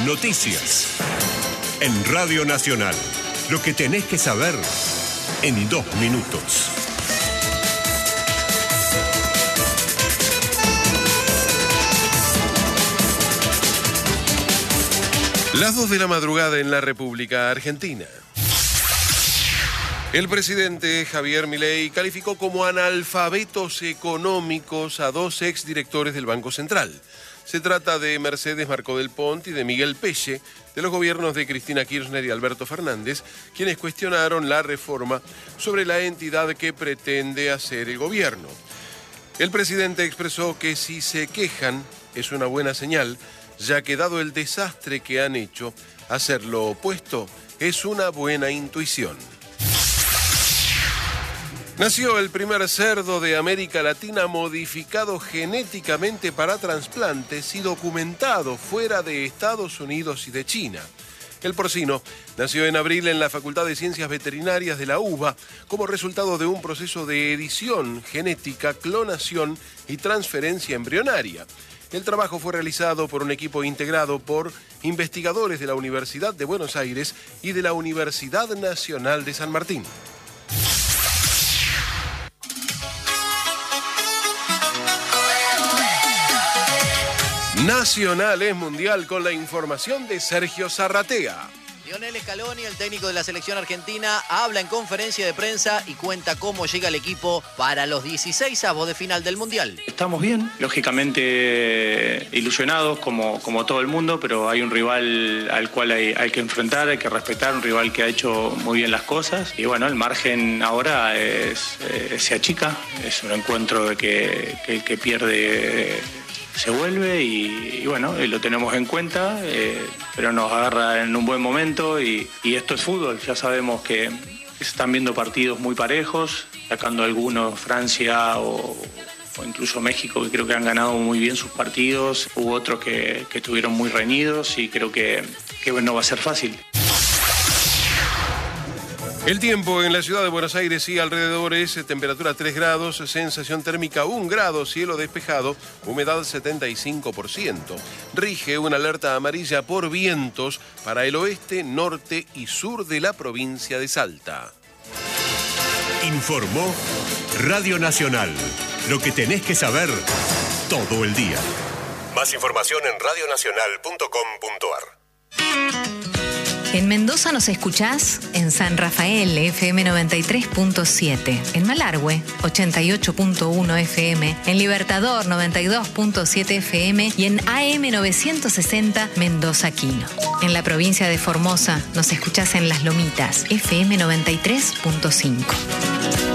Noticias. En Radio Nacional. Lo que tenés que saber en 2 minutos. Las 2 de la madrugada en la República Argentina. El presidente Javier Milei calificó como analfabetos económicos a 2 exdirectores del Banco Central. Se trata de Mercedes Marcó del Pont y de Miguel Pelle, de los gobiernos de Cristina Kirchner y Alberto Fernández, quienes cuestionaron la reforma sobre la entidad que pretende hacer el gobierno. El presidente expresó que si se quejan es una buena señal, ya que dado el desastre que han hecho, hacer lo opuesto es una buena intuición. Nació el primer cerdo de América Latina modificado genéticamente para trasplantes y documentado fuera de Estados Unidos y de China. El porcino nació en abril en la Facultad de Ciencias Veterinarias de la UBA como resultado de un proceso de edición genética, clonación y transferencia embrionaria. El trabajo fue realizado por un equipo integrado por investigadores de la Universidad de Buenos Aires y de la Universidad Nacional de San Martín. Nacional es mundial con la información de Sergio Zarratea. Lionel Scaloni, el técnico de la selección argentina, habla en conferencia de prensa y cuenta cómo llega el equipo para los 16avos de final del Mundial. Estamos bien, lógicamente ilusionados como todo el mundo, pero hay un rival al cual hay que enfrentar, hay que respetar, un rival que ha hecho muy bien las cosas. Y bueno, el margen ahora se achica, es un encuentro de que el que pierde se vuelve y bueno, lo tenemos en cuenta, pero nos agarra en un buen momento y esto es fútbol. Ya sabemos que se están viendo partidos muy parejos, sacando algunos Francia o incluso México, que creo que han ganado muy bien sus partidos. Hubo otros que estuvieron muy reñidos y creo que no va a ser fácil. El tiempo en la ciudad de Buenos Aires y alrededores, temperatura 3 grados, sensación térmica 1 grado, cielo despejado, humedad 75%. Rige una alerta amarilla por vientos para el oeste, norte y sur de la provincia de Salta. Informó Radio Nacional. Lo que tenés que saber todo el día. Más información en radionacional.com.ar. En Mendoza nos escuchás en San Rafael, FM 93.7, en Malargüe, 88.1 FM, en Libertador, 92.7 FM y en AM 960 Mendoza Quino. En la provincia de Formosa nos escuchás en Las Lomitas, FM 93.5.